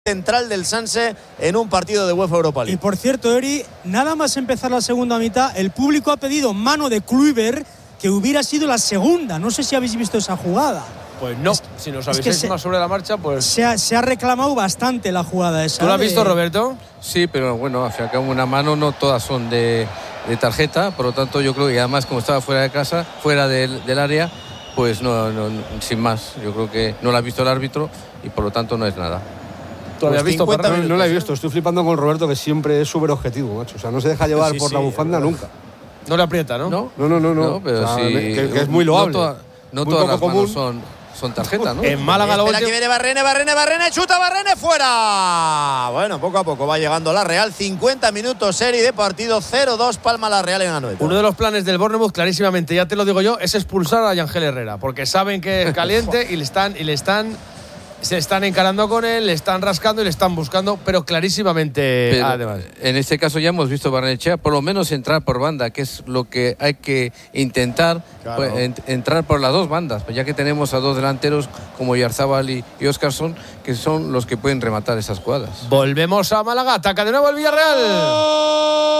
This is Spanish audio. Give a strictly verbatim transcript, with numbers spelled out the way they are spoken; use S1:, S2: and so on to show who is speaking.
S1: central del Sanse en un partido de UEFA Europa League.
S2: Y por cierto, Eri, nada más empezar la segunda mitad, el público ha pedido mano de Kluivert, que hubiera sido la segunda. No sé si habéis visto esa jugada.
S3: Pues no, es, si nos avisáis más sobre la marcha, pues…
S2: Se ha, se ha reclamado bastante la jugada esa.
S3: ¿Tú lo has
S2: de...
S3: visto, Roberto?
S4: Sí, pero bueno, al fin y al cabo una mano, no todas son de, de tarjeta, por lo tanto yo creo que además como estaba fuera de casa, fuera del, del área, pues no, no, sin más, yo creo que no la ha visto el árbitro y por lo tanto no es nada.
S3: ¿Tú lo has visto?
S5: No, no la he visto, estoy flipando con Roberto, que siempre es súper objetivo, macho. O sea, no se deja llevar sí, por sí, la bufanda nunca.
S3: No le aprieta, ¿no?
S4: No,
S5: no, no, no. no.
S4: no pero
S5: o sea,
S4: sí,
S5: que, que es muy loable.
S4: No, toda, no todas las común. manos son, son tarjeta, ¿no?
S3: En Málaga lo
S1: último… que viene Barrene, Barrene, Barrene, chuta Barrene, fuera. Bueno, poco a poco va llegando la Real. cincuenta minutos serie de partido, cero dos Palma la Real en Anoeta.
S3: Uno de los planes del Bournemouth, clarísimamente, ya te lo digo yo, es expulsar a Yangel Herrera, porque saben que es caliente y le están… Y le están se están encarando con él, le están rascando y le están buscando, pero clarísimamente.
S4: Pero
S3: además.
S4: En este caso ya hemos visto Barrenechea por lo menos entrar por banda, que es lo que hay que intentar, claro. pues, en, entrar por las dos bandas, pues ya que tenemos a dos delanteros como Yarzábal y, y Óscarson, que son los que pueden rematar esas jugadas.
S3: Volvemos a Málaga, ataca de nuevo el Villarreal.